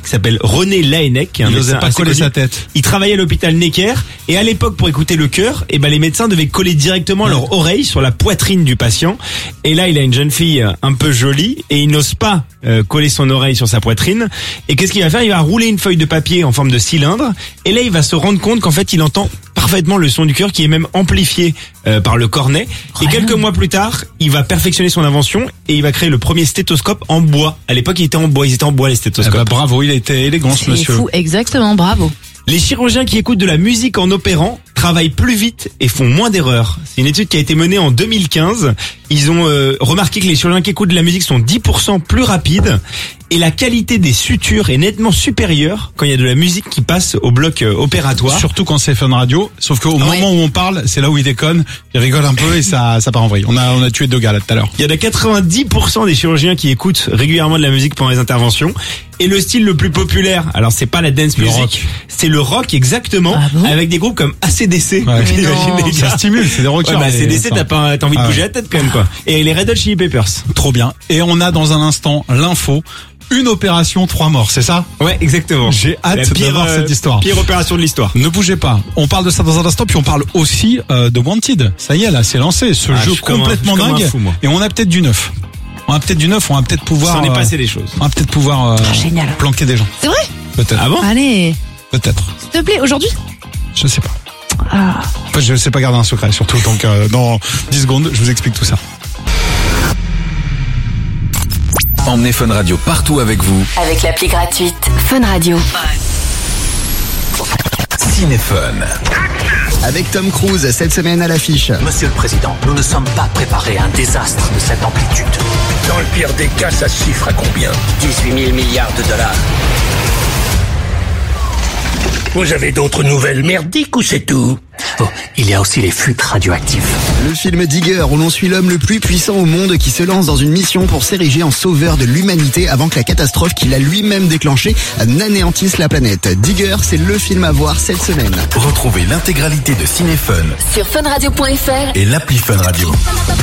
qui s'appelle René Laennec, qui est un Il n'osait médecin pas assez coller connu. sa tête. Il travaillait à l'hôpital Necker et à l'époque pour écouter le cœur, les médecins devaient coller directement leur oreille sur la poitrine du patient. Et là, il a une jeune fille un peu jolie et il n'ose pas coller son oreille sur sa poitrine. Et qu'est-ce qu'il va faire? Il va rouler une feuille de papier en forme de cylindre et là, il va se rendre compte qu'en fait, il entend parfaitement le son du cœur qui est même amplifié par le cornet. Et quelques mois plus tard, il va perfectionner son invention et il va créer le premier stéthoscope en bois. À l'époque, ils étaient en bois les stéthoscopes. Bravo, il était élégant ce C'est monsieur. fou, exactement, bravo. Les chirurgiens qui écoutent de la musique en opérant travaillent plus vite et font moins d'erreurs. C'est une étude qui a été menée en 2015. Ils ont remarqué que les chirurgiens qui écoutent de la musique sont 10% plus rapides et la qualité des sutures est nettement supérieure quand il y a de la musique qui passe au bloc opératoire. Surtout quand c'est Fun Radio, sauf qu'au moment où on parle, c'est là où il déconne, il rigole un peu et ça part en vrille. On a tué 2 gars là tout à l'heure. Il y en a 90% des chirurgiens qui écoutent régulièrement de la musique pendant les interventions. Et le style le plus populaire, alors c'est pas la dance Le music, rock. c'est le rock exactement, Ah bon avec des groupes comme AC/DC. Ouais. Mais T'imagines non. les Ça gars. stimule, c'est des rockers. Ouais, AC/DC, Attends. t'as envie de Ah bouger ouais. la tête quand même quoi. Et les Red Hot Chili Peppers. Trop bien. Et on a dans un instant l'info. Une opération, 3 morts, c'est ça? Ouais, exactement. J'ai hâte La pire, d'avoir cette histoire. Pire opération de l'histoire. Ne bougez pas. On parle de ça dans un instant, puis on parle aussi de Wanted. Ça y est, là, c'est lancé. Ce Ah, je jeu suis comme complètement je suis comme dingue. un fou, moi. Et on a peut-être du neuf. On a peut-être pouvoir. Ça en est passé des choses. On va peut-être pouvoir Génial. planquer des gens. C'est vrai? Peut-être. Ah bon? Allez, Peut-être. s'il te plaît, aujourd'hui? Je sais pas. Ah. Enfin, je sais pas garder un secret, surtout. Donc, dans 10 secondes, je vous explique tout ça. Emmenez Fun Radio partout avec vous. Avec l'appli gratuite Fun Radio. Cinéfun. Avec Tom Cruise cette semaine à l'affiche. Monsieur le Président, nous ne sommes pas préparés à un désastre de cette amplitude. Dans le pire des cas, ça se chiffre à combien? 18 000 milliards de dollars. Vous avez d'autres nouvelles merdiques ou c'est tout? Oh, il y a aussi les fuites radioactives. Le film Digger où l'on suit l'homme le plus puissant au monde qui se lance dans une mission pour s'ériger en sauveur de l'humanité avant que la catastrophe qu'il a lui-même déclenchée n'anéantisse la planète. Digger, c'est le film à voir cette semaine. Retrouvez l'intégralité de Cinéfun Sur funradio.fr et l'appli Fun Radio.